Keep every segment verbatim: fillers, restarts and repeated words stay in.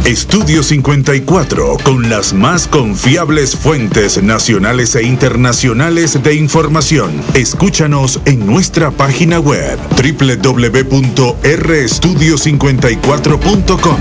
Estudio cincuenta y cuatro, con las más confiables fuentes nacionales e internacionales de información. Escúchanos en nuestra página web doble u doble u doble u punto r estudio cincuenta y cuatro punto com.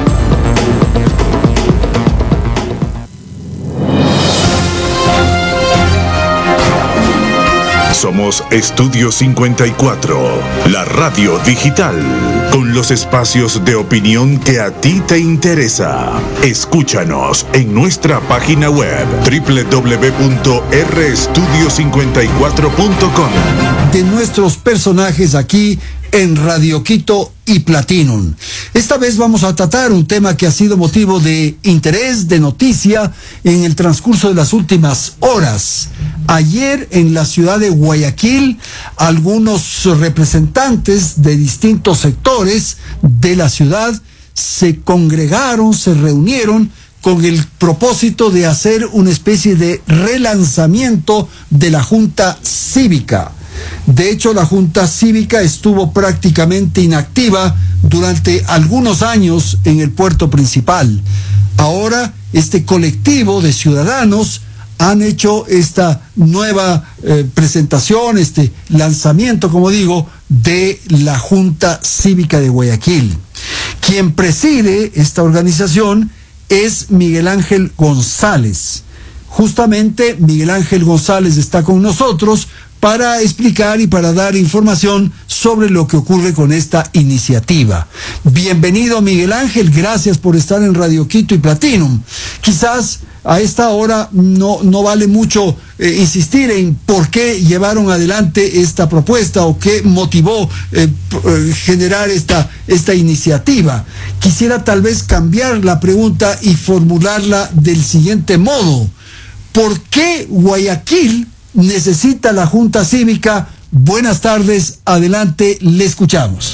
Somos Estudio cincuenta y cuatro, la radio digital, con los espacios de opinión que a ti te interesa. Escúchanos en nuestra página web doble u doble u doble u punto r estudio cincuenta y cuatro punto com. De nuestros personajes aquí en Radio Quito y Platinum. Esta vez vamos a tratar un tema que ha sido motivo de interés, de noticia en el transcurso de las últimas horas. Ayer en la ciudad de Guayaquil, algunos representantes de distintos sectores de la ciudad se congregaron, se reunieron con el propósito de hacer una especie de relanzamiento de la Junta Cívica. De hecho, la Junta Cívica estuvo prácticamente inactiva durante algunos años en el puerto principal. Ahora, este colectivo de ciudadanos han hecho esta nueva eh, presentación, este lanzamiento, como digo, de la Junta Cívica de Guayaquil. Quien preside esta organización es Miguel Ángel González. Justamente Miguel Ángel González está con nosotros para explicar y para dar información sobre lo que ocurre con esta iniciativa. Bienvenido, Miguel Ángel, gracias por estar en Radio Quito y Platinum. Quizás a esta hora no, no vale mucho eh, insistir en por qué llevaron adelante esta propuesta o qué motivó eh, eh, generar esta, esta iniciativa. Quisiera tal vez cambiar la pregunta y formularla del siguiente modo. ¿Por qué Guayaquil necesita la Junta Cívica? Buenas tardes, adelante, le escuchamos.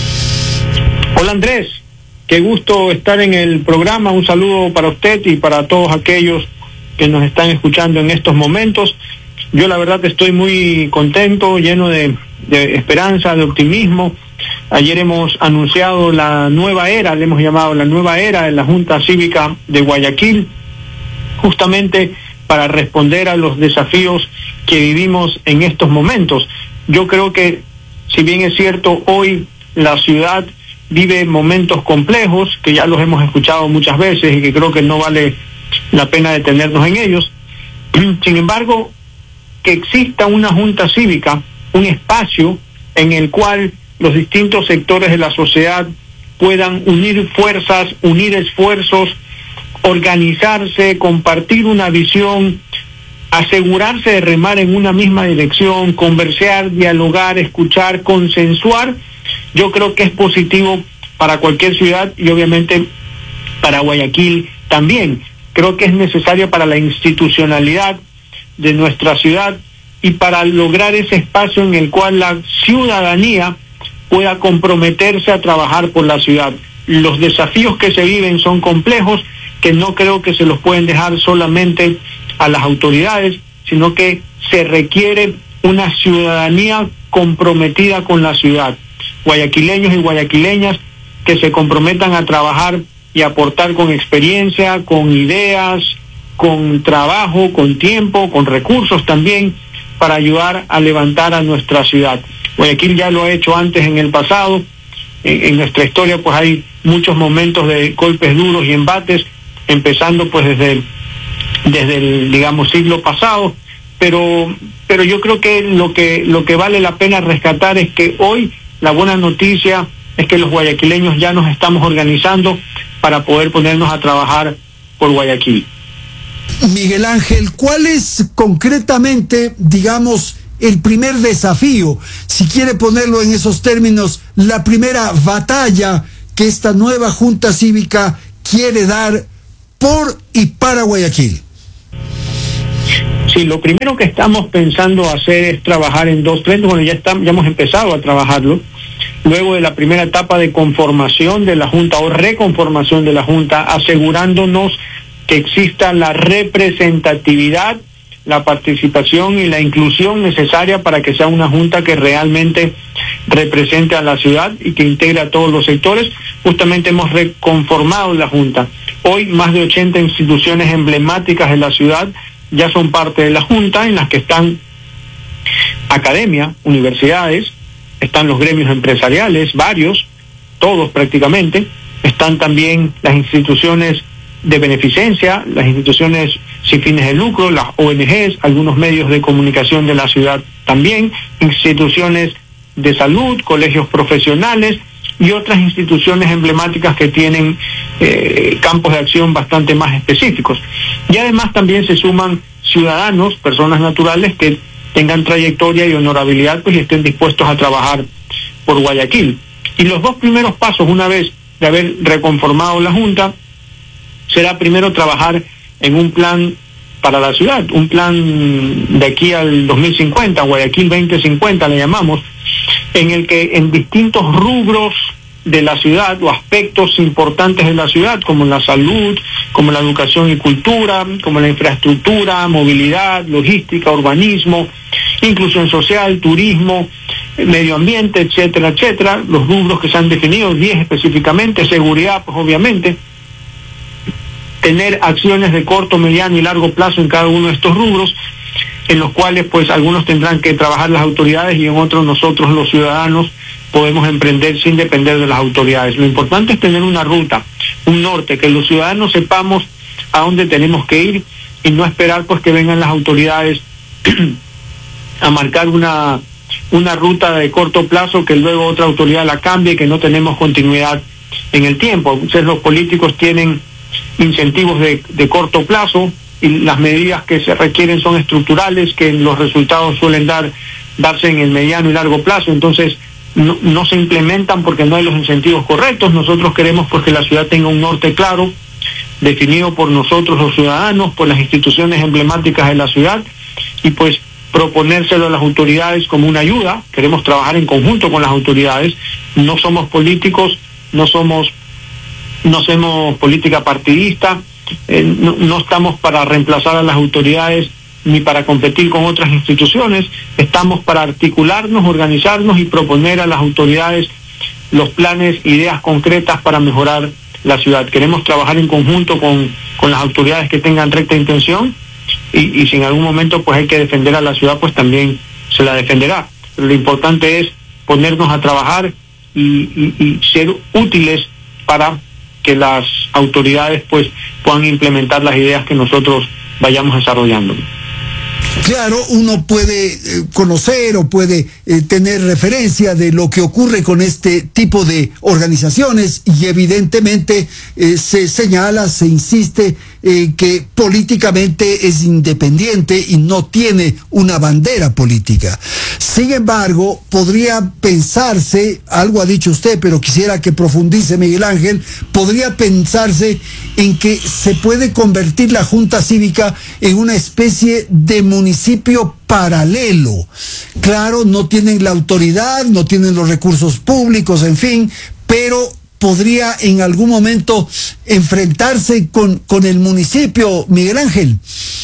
Hola Andrés, qué gusto estar en el programa, un saludo para usted y para todos aquellos que nos están escuchando en estos momentos. Yo la verdad estoy muy contento, lleno de, de esperanza, de optimismo. Ayer hemos anunciado la nueva era, le hemos llamado la nueva era de la Junta Cívica de Guayaquil, justamente para responder a los desafíos que vivimos en estos momentos. Yo creo que, si bien es cierto, hoy la ciudad vive momentos complejos, que ya los hemos escuchado muchas veces y que creo que no vale la pena detenernos en ellos. Sin embargo, que exista una Junta Cívica, un espacio en el cual los distintos sectores de la sociedad puedan unir fuerzas, unir esfuerzos, organizarse, compartir una visión, asegurarse de remar en una misma dirección, conversar, dialogar, escuchar, consensuar, yo creo que es positivo para cualquier ciudad y obviamente para Guayaquil también. Creo que es necesario para la institucionalidad de nuestra ciudad y para lograr ese espacio en el cual la ciudadanía pueda comprometerse a trabajar por la ciudad. Los desafíos que se viven son complejos, que no creo que se los pueden dejar solamente a las autoridades, sino que se requiere una ciudadanía comprometida con la ciudad. Guayaquileños y guayaquileñas que se comprometan a trabajar y aportar con experiencia, con ideas, con trabajo, con tiempo, con recursos también, para ayudar a levantar a nuestra ciudad. Guayaquil ya lo ha hecho antes en el pasado. En, en nuestra historia pues hay muchos momentos de golpes duros y embates, empezando pues desde el, desde el digamos siglo pasado, pero pero yo creo que lo que lo que vale la pena rescatar es que hoy la buena noticia es que los guayaquileños ya nos estamos organizando para poder ponernos a trabajar por Guayaquil. Miguel Ángel, ¿cuál es concretamente, digamos, el primer desafío, si quiere ponerlo en esos términos, la primera batalla que esta nueva Junta Cívica quiere dar por y para Guayaquil? Sí, lo primero que estamos pensando hacer es trabajar en dos frentes. Bueno, ya, estamos, ya hemos empezado a trabajarlo. Luego de la primera etapa de conformación de la Junta o reconformación de la Junta, asegurándonos que exista la representatividad, la participación y la inclusión necesaria para que sea una Junta que realmente represente a la ciudad y que integre a todos los sectores. Justamente hemos reconformado la Junta. Hoy más de ochenta instituciones emblemáticas de la ciudad ya son parte de la Junta, en las que están academia, universidades, están los gremios empresariales, varios, todos prácticamente, están también las instituciones de beneficencia, las instituciones sin fines de lucro, las O N Ges, algunos medios de comunicación de la ciudad también, instituciones de salud, colegios profesionales y otras instituciones emblemáticas que tienen eh, campos de acción bastante más específicos. Y además también se suman ciudadanos, personas naturales que tengan trayectoria y honorabilidad, pues y estén dispuestos a trabajar por Guayaquil. Y los dos primeros pasos, una vez de haber reconformado la Junta, será primero trabajar en un plan para la ciudad, un plan de aquí al dos mil cincuenta, Guayaquil veinte cincuenta le llamamos, en el que en distintos rubros de la ciudad o aspectos importantes de la ciudad, como la salud, como la educación y cultura, como la infraestructura, movilidad, logística, urbanismo, inclusión social, turismo, medio ambiente, etcétera, etcétera, los rubros que se han definido, diez específicamente, seguridad, pues obviamente, tener acciones de corto, mediano y largo plazo en cada uno de estos rubros, en los cuales pues algunos tendrán que trabajar las autoridades y en otros nosotros los ciudadanos podemos emprender sin depender de las autoridades. Lo importante es tener una ruta, un norte, que los ciudadanos sepamos a dónde tenemos que ir y no esperar pues que vengan las autoridades a marcar una, una ruta de corto plazo que luego otra autoridad la cambie y que no tenemos continuidad en el tiempo. Entonces los políticos tienen incentivos de, de corto plazo y las medidas que se requieren son estructurales, que los resultados suelen dar darse en el mediano y largo plazo, entonces no, no se implementan porque no hay los incentivos correctos. Nosotros queremos pues que la ciudad tenga un norte claro, definido por nosotros los ciudadanos, por las instituciones emblemáticas de la ciudad, y pues proponérselo a las autoridades como una ayuda. Queremos trabajar en conjunto con las autoridades, no somos políticos, no somos no hacemos política partidista, eh, no, no estamos para reemplazar a las autoridades ni para competir con otras instituciones, estamos para articularnos, organizarnos y proponer a las autoridades los planes, ideas concretas para mejorar la ciudad. Queremos trabajar en conjunto con, con las autoridades que tengan recta intención y, y si en algún momento pues hay que defender a la ciudad, pues también se la defenderá. Pero lo importante es ponernos a trabajar y, y, y ser útiles para que las autoridades pues puedan implementar las ideas que nosotros vayamos desarrollando. Claro, uno puede eh, conocer o puede eh, tener referencia de lo que ocurre con este tipo de organizaciones y evidentemente eh, se señala, se insiste eh, que políticamente es independiente y no tiene una bandera política. Sin embargo, podría pensarse, algo ha dicho usted, pero quisiera que profundice Miguel Ángel, podría pensarse en que se puede convertir la Junta Cívica en una especie de municipio paralelo. Claro, no tienen la autoridad, no tienen los recursos públicos, en fin, pero podría en algún momento enfrentarse con, con el municipio, Miguel Ángel.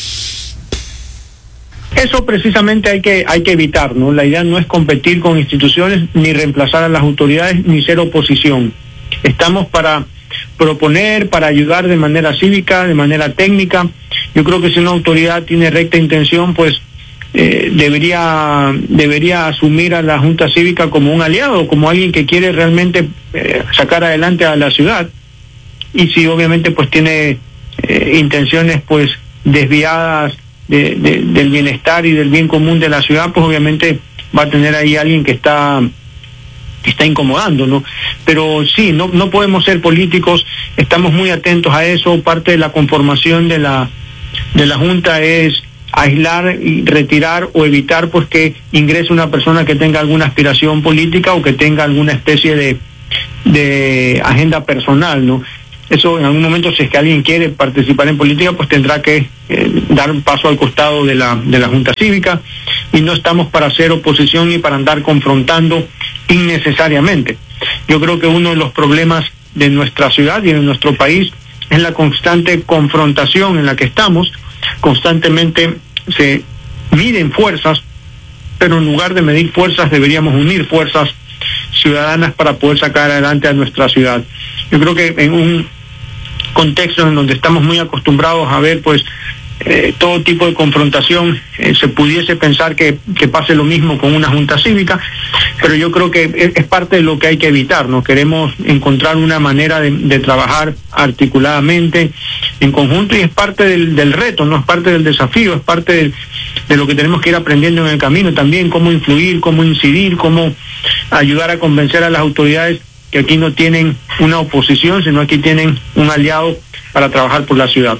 Eso precisamente hay que hay que evitar, ¿no? La idea no es competir con instituciones, ni reemplazar a las autoridades, ni ser oposición. Estamos para proponer, para ayudar de manera cívica, de manera técnica. Yo creo que si una autoridad tiene recta intención, pues eh, debería debería asumir a la Junta Cívica como un aliado, como alguien que quiere realmente eh, sacar adelante a la ciudad. Y si obviamente pues tiene eh, intenciones pues desviadas de, de, del bienestar y del bien común de la ciudad, pues obviamente va a tener ahí alguien que está que está incomodando, ¿no? Pero sí, no no podemos ser políticos, estamos muy atentos a eso. Parte de la conformación de la de la Junta es aislar y retirar o evitar pues que ingrese una persona que tenga alguna aspiración política o que tenga alguna especie de de agenda personal, ¿no? Eso en algún momento, si es que alguien quiere participar en política, pues tendrá que eh, dar un paso al costado de la de la Junta Cívica, y no estamos para hacer oposición ni para andar confrontando innecesariamente. Yo creo que uno de los problemas de nuestra ciudad y de nuestro país es la constante confrontación en la que estamos. Constantemente se miden fuerzas, pero en lugar de medir fuerzas deberíamos unir fuerzas ciudadanas para poder sacar adelante a nuestra ciudad. Yo creo que en un contexto en donde estamos muy acostumbrados a ver pues eh, todo tipo de confrontación, eh, se pudiese pensar que, que pase lo mismo con una junta cívica, pero yo creo que es, es parte de lo que hay que evitar, ¿no? Queremos encontrar una manera de, de trabajar articuladamente, en conjunto, y es parte del, del reto, no es parte del desafío, es parte de, de lo que tenemos que ir aprendiendo en el camino también, cómo influir, cómo incidir, cómo ayudar a convencer a las autoridades que aquí no tienen una oposición, sino aquí tienen un aliado para trabajar por la ciudad.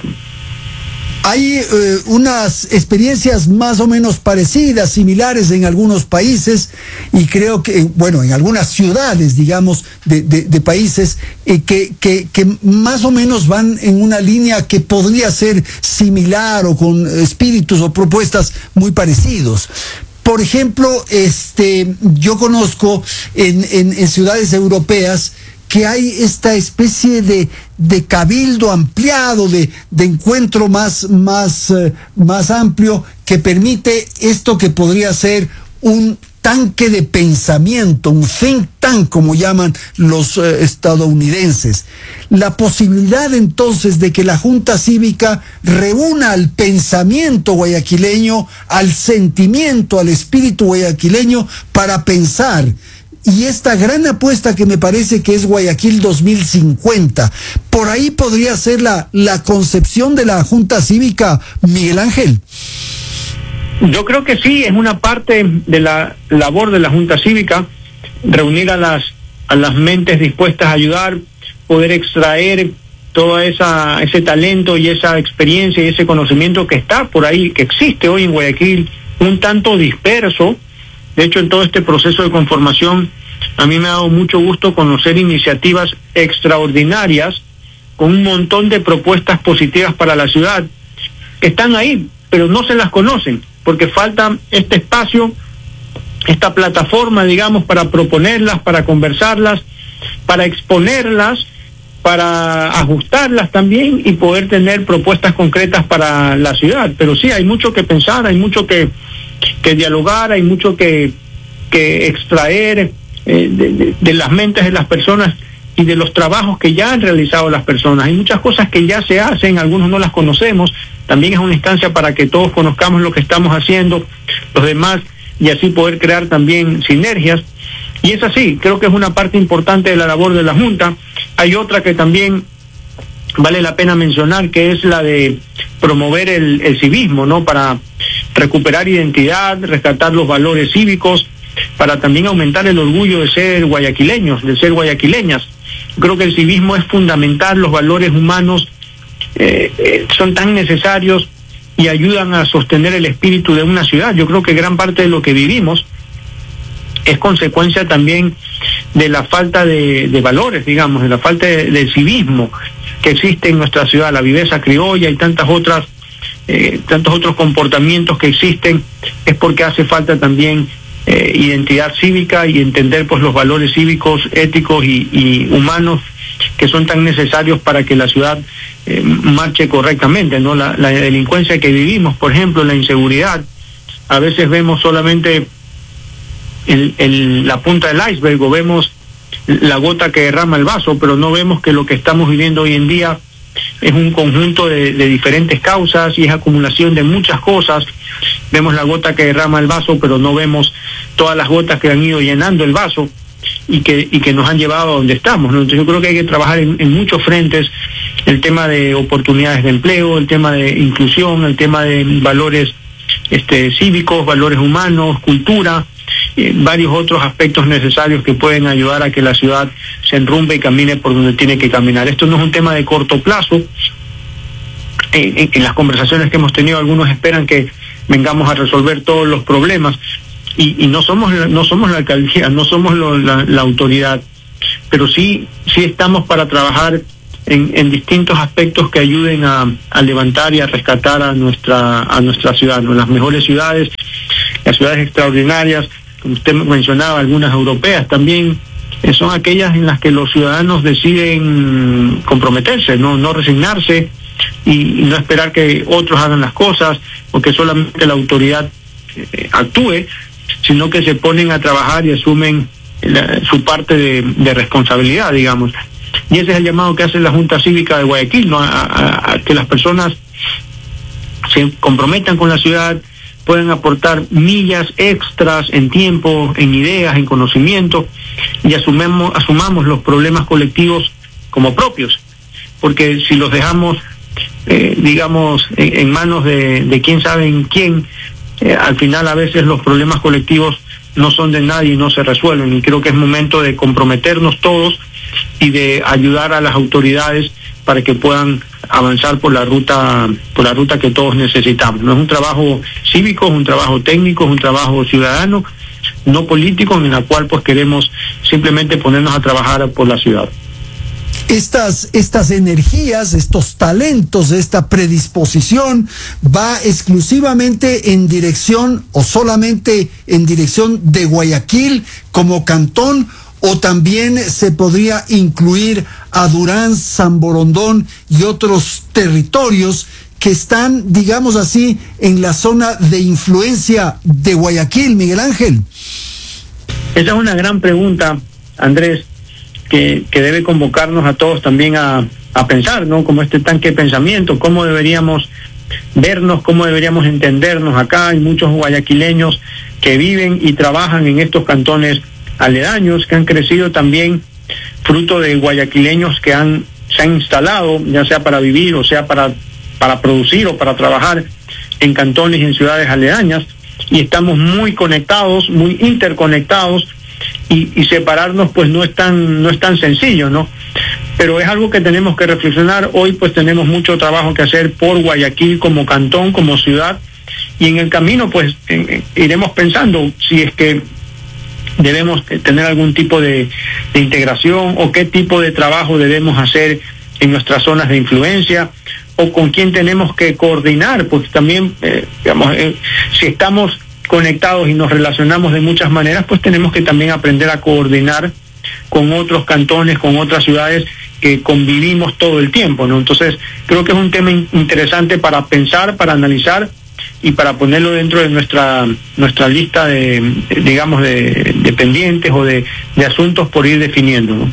Hay eh, unas experiencias más o menos parecidas, similares en algunos países, y creo que, bueno, en algunas ciudades, digamos, de, de, de países eh, que, que, que más o menos van en una línea que podría ser similar o con espíritus o propuestas muy parecidos. Por ejemplo, este, yo conozco en, en, en ciudades europeas que hay esta especie de, de cabildo ampliado, de, de encuentro más, más, uh, más amplio, que permite esto que podría ser un tanque de pensamiento, un think tank, como llaman los uh, estadounidenses. La posibilidad entonces de que la Junta Cívica reúna al pensamiento guayaquileño, al sentimiento, al espíritu guayaquileño para pensar. Y esta gran apuesta que me parece que es Guayaquil dos mil cincuenta, por ahí podría ser la, la concepción de la Junta Cívica, Miguel Ángel. Yo creo que sí, es una parte de la labor de la Junta Cívica, reunir a las, a las mentes dispuestas a ayudar, poder extraer todo esa, ese talento y esa experiencia y ese conocimiento que está por ahí, que existe hoy en Guayaquil, un tanto disperso. De hecho, en todo este proceso de conformación, a mí me ha dado mucho gusto conocer iniciativas extraordinarias con un montón de propuestas positivas para la ciudad, que están ahí, pero no se las conocen, porque falta este espacio, esta plataforma, digamos, para proponerlas, para conversarlas, para exponerlas, para ajustarlas también y poder tener propuestas concretas para la ciudad. Pero sí, hay mucho que pensar, hay mucho que, que dialogar, hay mucho que, que extraer eh, de, de, de las mentes de las personas y de los trabajos que ya han realizado las personas. Hay muchas cosas que ya se hacen, algunos no las conocemos. También es una instancia para que todos conozcamos lo que estamos haciendo, los demás, y así poder crear también sinergias. Y es así, creo que es una parte importante de la labor de la Junta. Hay otra que también vale la pena mencionar, que es la de promover el, el civismo, ¿no? Para recuperar identidad, rescatar los valores cívicos, para también aumentar el orgullo de ser guayaquileños, de ser guayaquileñas. Creo que el civismo es fundamental, los valores humanos eh, eh, son tan necesarios y ayudan a sostener el espíritu de una ciudad. Yo creo que gran parte de lo que vivimos es consecuencia también de la falta de, de valores, digamos, de la falta de, de civismo que existe en nuestra ciudad, la viveza criolla y tantas otras, eh, tantos otros comportamientos que existen. Es porque hace falta también eh, identidad cívica y entender pues los valores cívicos, éticos y, y humanos que son tan necesarios para que la ciudad eh, marche correctamente, ¿no? La, la delincuencia que vivimos, por ejemplo, la inseguridad, a veces vemos solamente El, el, la punta del iceberg, o vemos la gota que derrama el vaso, pero no vemos que lo que estamos viviendo hoy en día es un conjunto de, de diferentes causas y es acumulación de muchas cosas. Vemos la gota que derrama el vaso, pero no vemos todas las gotas que han ido llenando el vaso y que y que nos han llevado a donde estamos, ¿no? Entonces yo creo que hay que trabajar en, en muchos frentes, el tema de oportunidades de empleo, el tema de inclusión, el tema de valores este cívicos, valores humanos, cultura, Eh, varios otros aspectos necesarios que pueden ayudar a que la ciudad se enrumbe y camine por donde tiene que caminar. Esto no es un tema de corto plazo. Eh, en, en las conversaciones que hemos tenido, algunos esperan que vengamos a resolver todos los problemas y, y no somos no somos la alcaldía, no somos lo, la, la autoridad, pero sí sí estamos para trabajar en, en distintos aspectos que ayuden a, a levantar y a rescatar a nuestra a nuestra ciudad, ¿no? Las mejores ciudades, las ciudades extraordinarias, como usted mencionaba, algunas europeas también, eh, son aquellas en las que los ciudadanos deciden comprometerse, no no resignarse y, y no esperar que otros hagan las cosas o que solamente la autoridad eh, actúe, sino que se ponen a trabajar y asumen la, su parte de, de responsabilidad, digamos. Y ese es el llamado que hace la Junta Cívica de Guayaquil, ¿no? a, a, a que las personas se comprometan con la ciudad, pueden aportar millas extras en tiempo, en ideas, en conocimiento, y asumemos, asumamos los problemas colectivos como propios, porque si los dejamos, eh, digamos, en, en manos de, de quién sabe en quién, eh, al final a veces los problemas colectivos no son de nadie y no se resuelven, y creo que es momento de comprometernos todos y de ayudar a las autoridades para que puedan avanzar por la ruta por la ruta que todos necesitamos. No es un trabajo cívico, es un trabajo técnico, es un trabajo ciudadano, no político, en el cual pues queremos simplemente ponernos a trabajar por la ciudad. Estas, estas energías, estos talentos, esta predisposición va exclusivamente en dirección o solamente en dirección de Guayaquil como cantón, o también se podría incluir a Durán, San Borondón y otros territorios que están, digamos así, en la zona de influencia de Guayaquil, Miguel Ángel. Esa es una gran pregunta, Andrés, que, que debe convocarnos a todos también a, a pensar, ¿no? Como este tanque de pensamiento, cómo deberíamos vernos, cómo deberíamos entendernos acá. Hay muchos guayaquileños que viven y trabajan en estos cantones aledaños, que han crecido también fruto de guayaquileños que han se han instalado, ya sea para vivir o sea para para producir o para trabajar en cantones y en ciudades aledañas, y estamos muy conectados, muy interconectados, y, y separarnos pues no es tan no es tan sencillo, ¿no? Pero es algo que tenemos que reflexionar. Hoy pues tenemos mucho trabajo que hacer por Guayaquil como cantón, como ciudad, y en el camino pues en, en, iremos pensando si es que debemos tener algún tipo de, de integración, o qué tipo de trabajo debemos hacer en nuestras zonas de influencia, o con quién tenemos que coordinar, pues también, eh, digamos, eh, si estamos conectados y nos relacionamos de muchas maneras, pues tenemos que también aprender a coordinar con otros cantones, con otras ciudades que convivimos todo el tiempo, ¿no? Entonces, creo que es un tema in- interesante para pensar, para analizar, y para ponerlo dentro de nuestra nuestra lista de, digamos, de, de pendientes o de, de asuntos por ir definiendo, ¿no?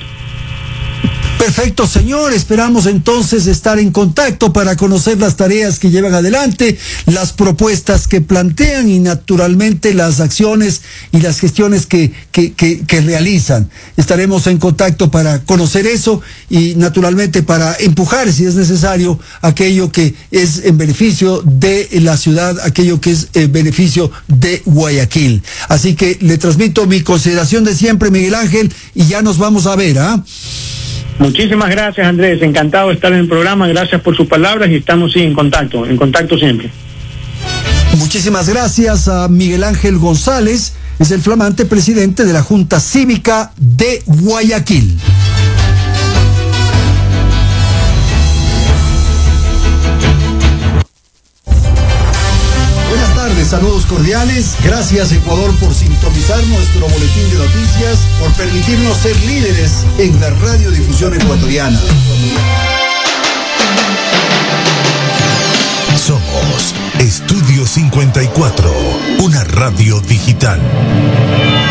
Perfecto, señor. Esperamos entonces estar en contacto para conocer las tareas que llevan adelante, las propuestas que plantean y naturalmente las acciones y las gestiones que, que, que, que realizan. Estaremos en contacto para conocer eso y naturalmente para empujar, si es necesario, aquello que es en beneficio de la ciudad, aquello que es en beneficio de Guayaquil. Así que le transmito mi consideración de siempre, Miguel Ángel, y ya nos vamos a ver, ¿ah? ¿eh? Muchísimas gracias, Andrés. Encantado de estar en el programa. Gracias por sus palabras y estamos sí en contacto, en contacto siempre. Muchísimas gracias a Miguel Ángel González, es el flamante presidente de la Junta Cívica de Guayaquil. Saludos cordiales, gracias Ecuador por sintonizar nuestro boletín de noticias, por permitirnos ser líderes en la radiodifusión ecuatoriana. Somos Estudio cincuenta y cuatro, una radio digital.